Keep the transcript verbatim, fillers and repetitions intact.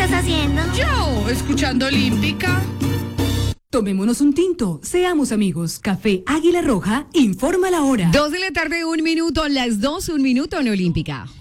estás haciendo? Yo, escuchando Olímpica. Tomémonos un tinto, seamos amigos. Café Águila Roja, informa la hora. Dos de la tarde, un minuto, las dos, un minuto en Olímpica.